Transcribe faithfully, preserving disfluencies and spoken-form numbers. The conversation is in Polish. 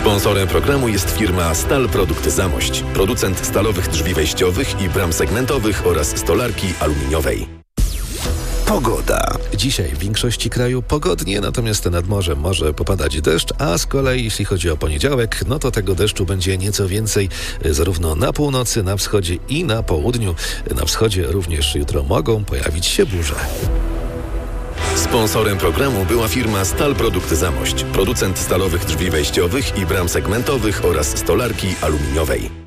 Sponsorem programu jest firma Stal Produkty Zamość, producent stalowych drzwi wejściowych i bram segmentowych oraz stolarki aluminiowej. Pogoda. Dzisiaj w większości kraju pogodnie, natomiast nad morzem może popadać deszcz, a z kolei jeśli chodzi o poniedziałek, no to tego deszczu będzie nieco więcej zarówno na północy, na wschodzie i na południu. Na wschodzie również jutro mogą pojawić się burze. Sponsorem programu była firma Stal Produkty Zamość, producent stalowych drzwi wejściowych i bram segmentowych oraz stolarki aluminiowej.